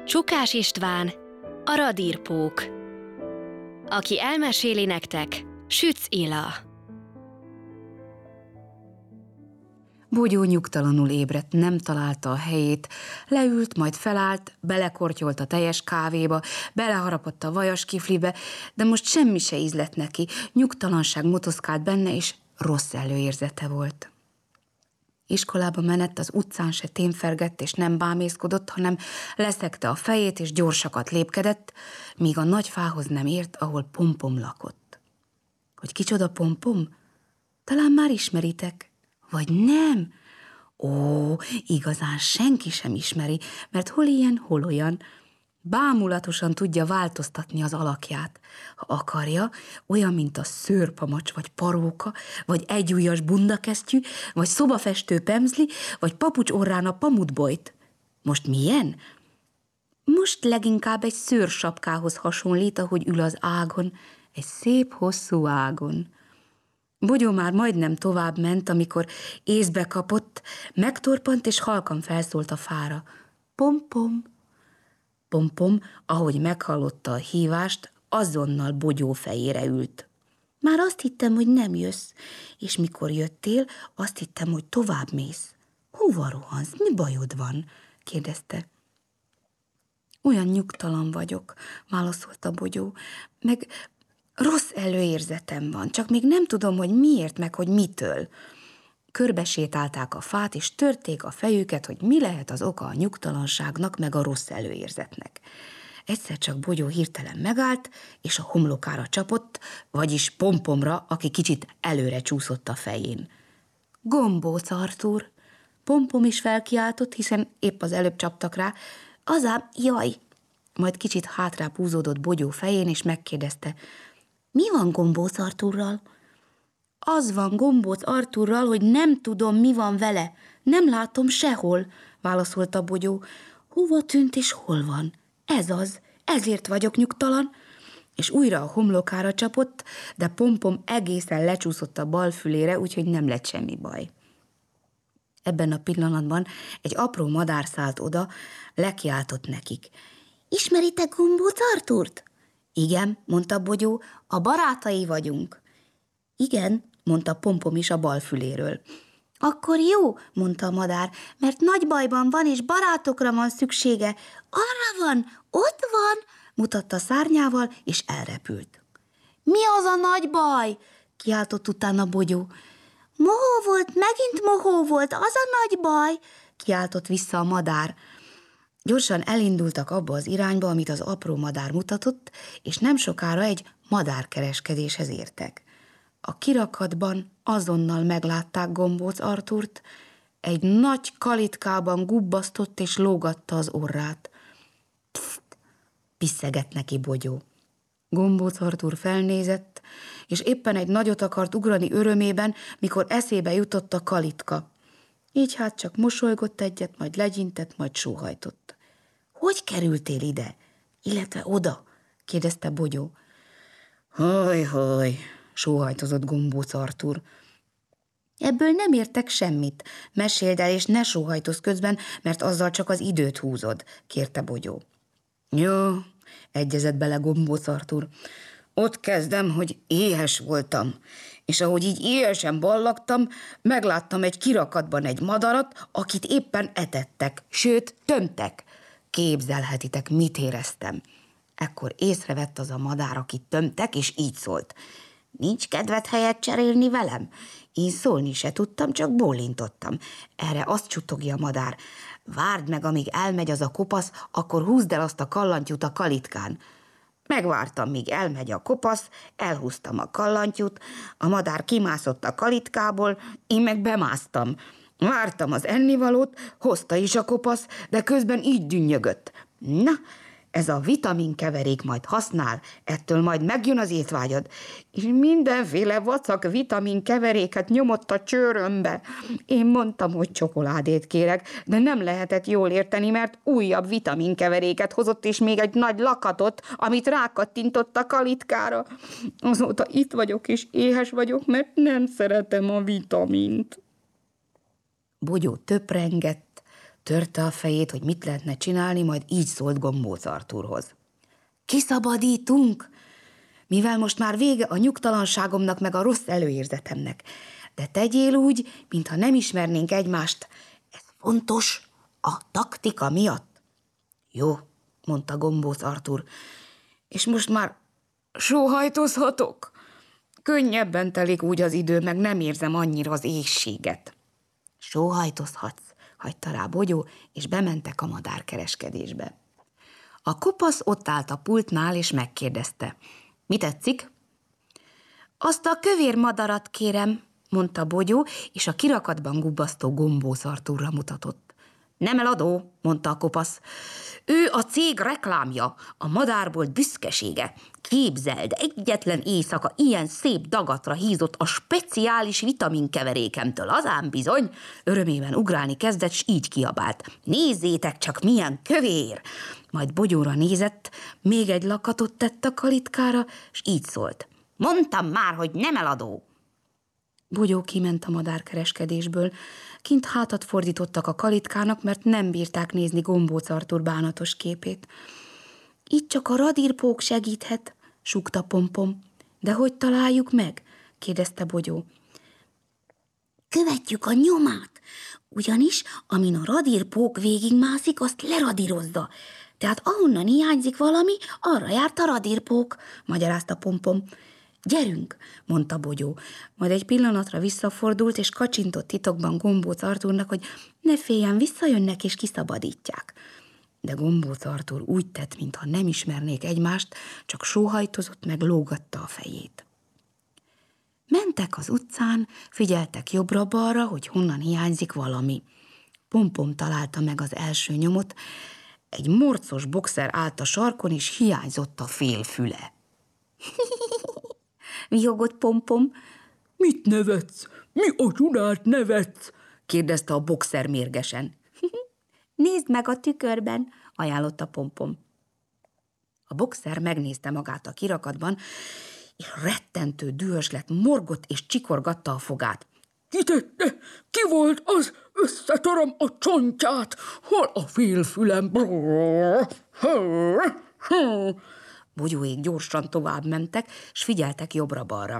Csukás István, a radírpók. Aki elmeséli nektek, Sütz Ila. Bogyó nyugtalanul ébredt, nem találta a helyét, leült, majd felállt, belekortyolt a teljes kávéba, beleharapott a vajas kiflibe, de most semmi se ízlett neki, nyugtalanság motoszkált benne, és rossz előérzete volt. Iskolába menett, az utcán se témfergett és nem bámészkodott, hanem leszegte a fejét és gyorsakat lépkedett, míg a nagy fához nem ért, ahol Pompom lakott. Hogy kicsoda Pompom? Talán már ismeritek. Vagy nem? Ó, igazán senki sem ismeri, mert hol ilyen, hol olyan. Bámulatosan tudja változtatni az alakját. Ha akarja, olyan, mint a szőrpamacs, vagy paróka, vagy egyujjas bundakesztyű, vagy szobafestő pemzli, vagy papucs orrán a pamutbojt. Most milyen? Most leginkább egy szőrsapkához hasonlít, ahogy ül az ágon, egy szép hosszú ágon. Bogyó már majdnem tovább ment, amikor észbe kapott, megtorpant és halkan felszólt a fára. Pompom! Pompom, ahogy meghallotta a hívást, azonnal Bogyó fejére ült. Már azt hittem, hogy nem jössz, és mikor jöttél, azt hittem, hogy tovább mész. Hova rohansz? Mi bajod van? kérdezte. Olyan nyugtalan vagyok, válaszolta Bogyó, meg rossz előérzetem van, csak még nem tudom, hogy miért, meg hogy mitől. Körbesétálták a fát, és törték a fejüket, hogy mi lehet az oka a nyugtalanságnak, meg a rossz előérzetnek. Egyszer csak Bogyó hirtelen megállt, és a homlokára csapott, vagyis Pompomra, aki kicsit előre csúszott a fején. Gombóc Artúr! Pompom is felkiáltott, hiszen épp az előbb csaptak rá. Azám, jaj! Majd kicsit hátrább húzódott Bogyó fején, és megkérdezte, mi van Gombóc Artúrral? Az van Gombóc Artúrral, hogy nem tudom, mi van vele. Nem látom sehol, válaszolta Bogyó. Hova tűnt és hol van? Ez az, ezért vagyok nyugtalan. És újra a homlokára csapott, de Pompom egészen lecsúszott a bal fülére, úgyhogy nem lett semmi baj. Ebben a pillanatban egy apró madár szállt oda, lekiáltott nekik. Ismeritek Gombóc Artúrt? Igen, mondta Bogyó, a barátai vagyunk. Igen, mondta Pompom is a bal füléről. Akkor jó, mondta a madár, mert nagy bajban van, és barátokra van szüksége. Arra van, ott van, mutatta szárnyával, és elrepült. Mi az a nagy baj? Kiáltott utána Bogyó. Mohó volt, megint mohó volt, az a nagy baj, kiáltott vissza a madár. Gyorsan elindultak abba az irányba, amit az apró madár mutatott, és nem sokára egy madárkereskedéshez értek. A kirakatban azonnal meglátták Gombóc Artúrt, egy nagy kalitkában gubbasztott és lógatta az orrát. Pszt! Piszegett neki Bogyó. Gombóc Artúr felnézett, és éppen egy nagyot akart ugrani örömében, mikor eszébe jutott a kalitka. Így hát csak mosolygott egyet, majd legyintett, majd sóhajtott. Hogy kerültél ide? Illetve oda? kérdezte Bogyó. Haj, sóhajtozott Gombóc Artúr. Ebből nem értek semmit. Meséld el, és ne sóhajtozz közben, mert azzal csak az időt húzod, kérte Bogyó. Jó, egyezett bele Gombóc Artúr. Ott kezdem, hogy éhes voltam, és ahogy így éhesen ballagtam, megláttam egy kirakatban egy madarat, akit éppen etettek, sőt, tömtek. Képzelhetitek, mit éreztem. Ekkor észrevett az a madár, akit tömtek, és így szólt. Nincs kedved helyet cserélni velem? Én szólni se tudtam, csak bólintottam. Erre azt csutogja a madár. Várd meg, amíg elmegy az a kopasz, akkor húzd el azt a kallantyút a kalitkán. Megvártam, míg elmegy a kopasz, elhúztam a kallantyút, a madár kimászott a kalitkából, én meg bemásztam. Vártam az ennivalót, hozta is a kopasz, de közben így dünnyögött. Na, ez a vitaminkeverék majd használ, ettől majd megjön az étvágyad. És mindenféle vacak vitaminkeveréket nyomott a csőrömbe. Én mondtam, hogy csokoládét kérek, de nem lehetett jól érteni, mert újabb vitaminkeveréket hozott, és még egy nagy lakatot, amit rákattintott a kalitkára. Azóta itt vagyok, és éhes vagyok, mert nem szeretem a vitamint. Bogyó töprengett, Törte a fejét, hogy mit lehetne csinálni, majd így szólt Gombóc Artúrhoz. Kiszabadítunk, mivel most már vége a nyugtalanságomnak meg a rossz előérzetemnek. De tegyél úgy, mintha nem ismernénk egymást. Ez fontos a taktika miatt. Jó, mondta Gombóc Artúr, és most már sóhajtozhatok? Könnyebben telik úgy az idő, meg nem érzem annyira az éhséget. Sóhajtozhatsz, hagyta rá Bogyó, és bementek a madárkereskedésbe. A kopasz ott állt a pultnál, és megkérdezte. Mi tetszik? Azt a kövér madarat kérem, mondta Bogyó, és a kirakatban gubbasztó Gombóc Artúrra mutatott. Nem eladó, mondta a kopasz. Ő a cég reklámja, a madárbolt büszkesége. Képzeld, egyetlen éjszaka ilyen szép dagatra hízott a speciális vitaminkeverékemtől, azán bizony. Örömében ugrálni kezdett, s így kiabált. Nézzétek csak, milyen kövér! Majd Bogyóra nézett, még egy lakatot tett a kalitkára, s így szólt. Mondtam már, hogy nem eladó! Bogyó kiment a madárkereskedésből. Kint hátat fordítottak a kalitkának, mert nem bírták nézni Gombóc Artúr bánatos képét. Itt csak a radírpók segíthet, súgta Pompom. De hogy találjuk meg? Kérdezte Bogyó. Követjük a nyomát, ugyanis amin a radírpók végigmászik, azt leradírozza. Tehát ahonnan hiányzik valami, arra járt a radírpók, magyarázta Pompom. Gyerünk, mondta Bogyó, majd egy pillanatra visszafordult, és kacsintott titokban Gombóc Artúrnak, hogy ne féljen, visszajönnek és kiszabadítják. De Gombóc Artúr úgy tett, mintha nem ismernék egymást, csak sóhajtozott meg lógatta a fejét. Mentek az utcán, figyeltek jobbra-balra, hogy honnan hiányzik valami. Pompom találta meg az első nyomot, egy morcos boxer állt a sarkon, és hiányzott a fél füle. Vihogott Pompom. Mit nevetsz? Mi a csodát nevetsz? Kérdezte a boxer mérgesen. Nézd meg a tükörben, ajánlotta Pompom. A boxer megnézte magát a kirakatban, és rettentő dühös lett, morgott és csikorgatta a fogát. Ki tette? Ki volt az? Összetarom a csontját! Hol a félfülem? Bogyóék gyorsan tovább mentek, s figyeltek jobbra-balra.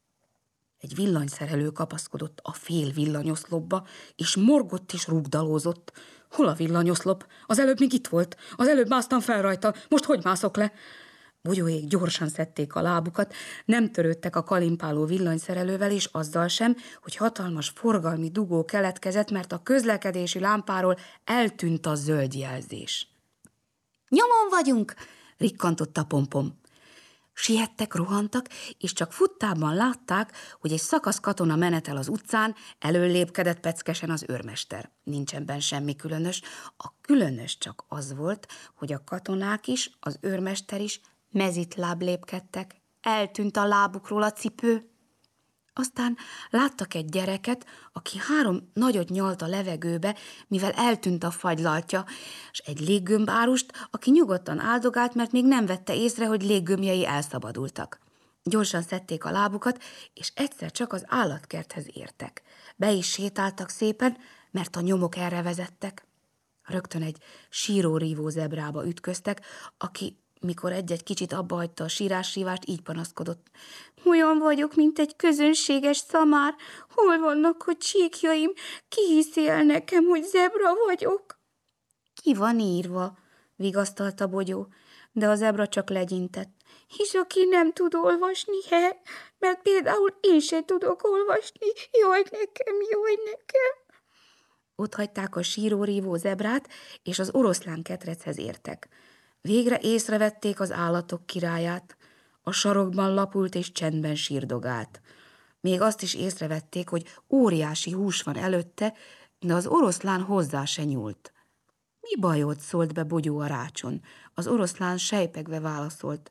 Egy villanyszerelő kapaszkodott a fél villanyoszlopba, és morgott és rúgdalózott. Hol a villanyoszlop? Az előbb még itt volt. Az előbb másztam fel rajta. Most hogy mászok le? Bogyóék gyorsan szedték a lábukat, nem törődtek a kalimpáló villanyszerelővel, és azzal sem, hogy hatalmas forgalmi dugó keletkezett, mert a közlekedési lámpáról eltűnt a zöld jelzés. Nyomon vagyunk! Rikkantotta Pompom. Siettek, rohantak, és csak futtában látták, hogy egy szakasz katona menetel az utcán, előlépkedett peckesen az őrmester. Nincsen benne semmi különös. A különös csak az volt, hogy a katonák is, az őrmester is mezitláb lépkedtek. Eltűnt a lábukról a cipő. Aztán láttak egy gyereket, aki 3 nagyot nyalt a levegőbe, mivel eltűnt a fagylaltja, és egy léggömbárust, aki nyugodtan áldogált, mert még nem vette észre, hogy léggömbjei elszabadultak. Gyorsan szedték a lábukat, és egyszer csak az állatkerthez értek. Be is sétáltak szépen, mert a nyomok erre vezettek. Rögtön egy síró-rívó zebrába ütköztek, aki mikor egy-egy kicsit abbahagyta a sírás-sívást, így panaszkodott. Olyan vagyok, mint egy közönséges szamár. Hol vannak a csíkjaim? Ki hiszi el nekem, hogy zebra vagyok? Ki van írva? Vigasztalta Bogyó, de a zebra csak legyintett. És aki nem tud olvasni, mert például én se tudok olvasni. Jaj nekem, jaj nekem! Ott hagyták a síró-rívó zebrát, és az oroszlán ketrechez értek. Végre észrevették az állatok királyát, a sarokban lapult és csendben sírdogált. Még azt is észrevették, hogy óriási hús van előtte, de az oroszlán hozzá se nyúlt. Mi bajod? Szólt be Bogyó a rácson. Az oroszlán sejpegve válaszolt.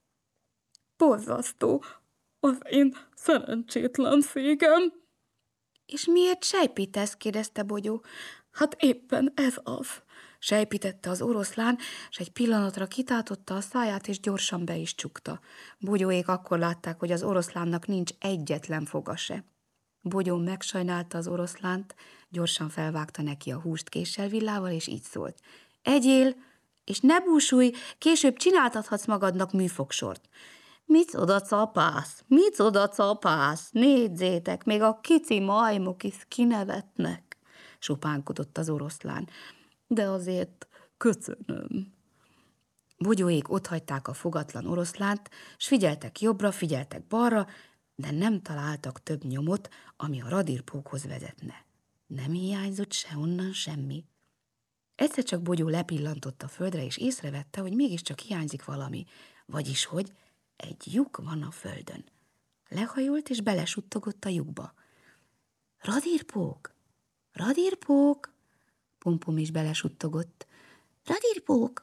Borzasztó, az én szerencsétlen szégem. És miért sejpítesz? Kérdezte Bogyó. Hát éppen ez az. Sejpítette az oroszlán, s egy pillanatra kitátotta a száját, és gyorsan be is csukta. Bogyóék akkor látták, hogy az oroszlánnak nincs egyetlen foga se. Bogyó megsajnálta az oroszlánt, gyorsan felvágta neki a húst késsel, villával, és így szólt. Egyél, és ne búsulj, később csináltathatsz magadnak műfogsort. Micsoda capász, nézzétek, még a kici majmok is kinevetnek, sopánkodott az oroszlán. De azért köszönöm. Bogyóék otthagyták a fogatlan oroszlánt, s figyeltek jobbra, figyeltek balra, de nem találtak több nyomot, ami a radírpókhoz vezetne. Nem hiányzott se onnan semmi. Egyszer csak Bogyó lepillantott a földre, és észrevette, hogy mégiscsak hiányzik valami, vagyis, hogy egy lyuk van a földön. Lehajolt, és belesuttogott a lyukba. Radírpók! Radírpók! Pompom is belesuttogott. Radírpók!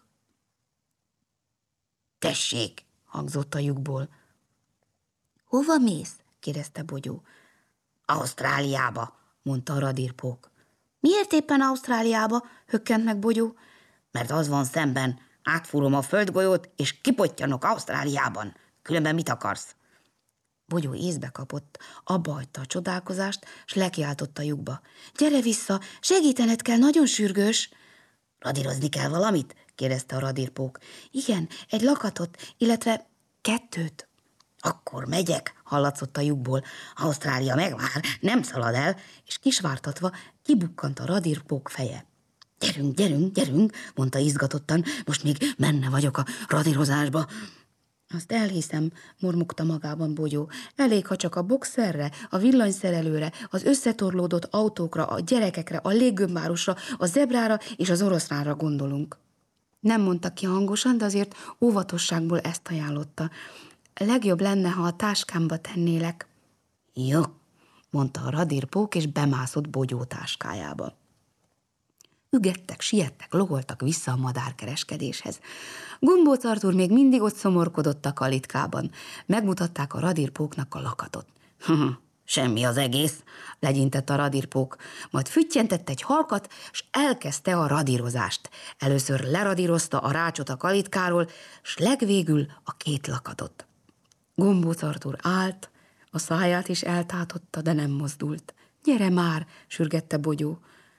Tessék! Hangzott a lyukból. Hova mész? Kérdezte Bogyó. Ausztráliába, mondta a radírpók. Miért éppen Ausztráliába? Hökkent meg Bogyó. Mert az van szemben. Átfúrom a földgolyót, és kipottyanok Ausztráliában. Különben mit akarsz? Bogyó észbe kapott, abba hagyta a csodálkozást, s lekiáltott a lyukba. Gyere vissza, segítened kell, nagyon sürgős. Radírozni kell valamit? Kérdezte a radírpók. Igen, egy lakatot, illetve 2. Akkor megyek, hallatszott a lyukból. Ausztrália megvár, nem szalad el, és kisvártatva kibukkant a radírpók feje. Gyerünk, mondta izgatottan, most még benne vagyok a radírozásba. Azt elhiszem, mormogta magában Bogyó. Elég, ha csak a boxerre, a villanyszerelőre, az összetorlódott autókra, a gyerekekre, a léggömbárusra, a zebrára és az oroszlánra gondolunk. Nem mondta ki hangosan, de azért óvatosságból ezt ajánlotta. Legjobb lenne, ha a táskámba tennélek. Jó, mondta a radírpók, és bemászott Bogyó táskájába. Ügettek, siettek, logoltak vissza a madárkereskedéshez. Gombóc Artúr még mindig ott szomorkodott a kalitkában. Megmutatták a radírpóknak a lakatot. Semmi az egész, legyintett a radírpók, majd füttyentett egy halkat, s elkezdte a radírozást. Először leradírozta a rácsot a kalitkáról, s legvégül a 2 lakatot. Gombóc Artúr állt, a száját is eltátotta, de nem mozdult. Gyere már, sürgette Bogyó.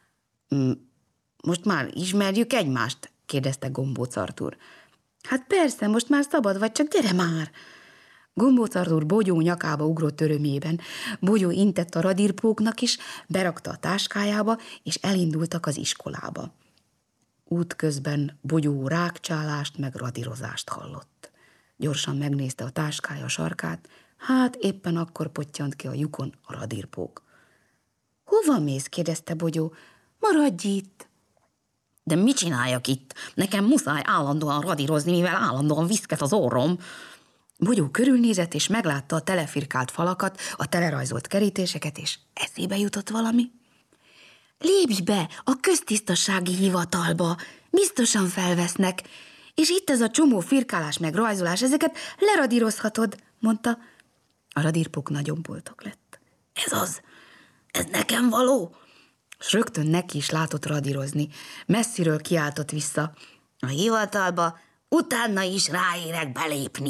Most már ismerjük egymást? Kérdezte Gombóc Artúr. Hát persze, most már szabad vagy, csak gyere már! Gombóc Artúr Bogyó nyakába ugrott örömében. Bogyó intett a radírpóknak is, berakta a táskájába, és elindultak az iskolába. Útközben Bogyó rákcsálást meg radírozást hallott. Gyorsan megnézte a táskája sarkát, hát éppen akkor pottyant ki a lyukon a radírpók. Hova mész? Kérdezte Bogyó. Maradj itt! De mit csináljak itt? Nekem muszáj állandóan radírozni, mivel állandóan viszket az orrom. Bogyó körülnézett, és meglátta a telefirkált falakat, a telerajzolt kerítéseket, és eszébe jutott valami. Lépj be a köztisztasági hivatalba, biztosan felvesznek, és itt ez a csomó firkálás meg rajzolás, ezeket leradírozhatod, mondta. A radírpók nagyon boldog lett. Ez nekem való? S rögtön neki is látott radírozni. Messziről kiáltott vissza. A hivatalba utána is ráérek belépni.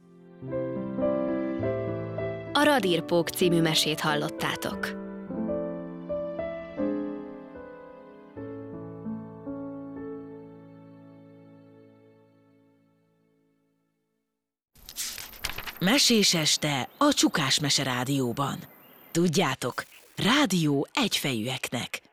A Radírpók című mesét hallottátok. Mesés este a Csukás Mese Rádióban. Tudjátok, rádió egyfejűeknek.